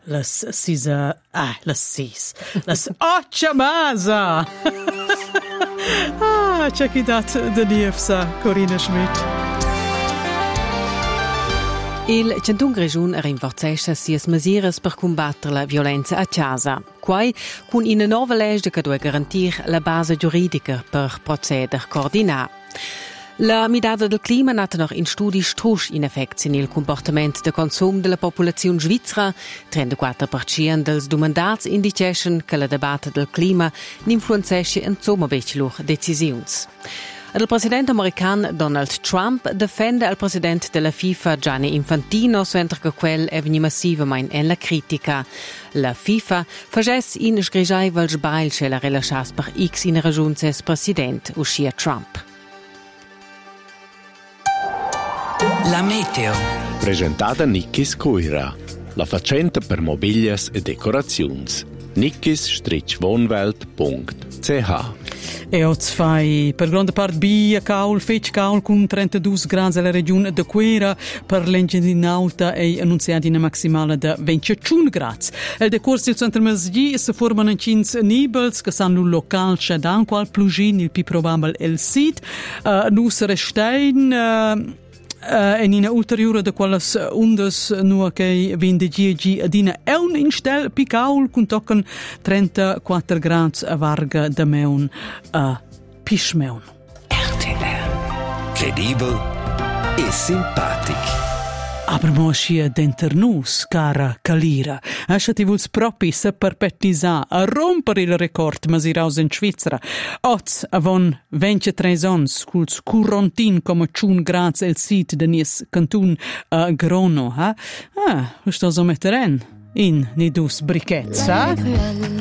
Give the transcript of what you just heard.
las 8 masa. C'è chi dat de Niefsa, Corina Schmidt. Il Centun Grigiun rinforzescha sias mesiras per combattere la violenza a casa. Quai con una nuova legge che deve garantire la base giuridica per procedere coordinare. La midada del clima nata noch in studi strusch in effect in il comportament de consum della popolazione svizzera. 34% dels domandats indiceschen che la debatta del clima n'influenzesce insomma becluch decisiuns. Il presidente americano Donald Trump difende il presidente della FIFA Gianni Infantino, mentre che quel è venuto massivamente in la critica. La FIFA facesse in sgrigiai vel sbail che la rilasciasse per X in ragione del presidente, uscì Trump. La meteo. Presentata Nickis Coira, la facenta per mobilias e decorazions. nickis-wohnwelt.ch. E oggi fai per grande parte Bia, Caul, Fetch Caul con 32 gradi alla regione de Quera, per l'Engiadinauta è annunziata una maximale di 21 gradi. Il decorso del centro Mesgì si formano in 5 nibels che sono locali c'è dan qual plugin il più probabile il sit. Nus restein in una ulteriore de quelles ondes nu che vinde GG adina un instel picaul con tocken 34 gradi a varga de meun pismeun. RTL. Credibile e simpatico. Aber moschia denter nus, cara Calira. Ascia ti vuls propi se perpettisa a rompere il record masiraus in Svizzera. Oz avon 23 ons, culs 41,1 gradi el sit de nies cantun Grono. Questo so metteren in nidus briquets,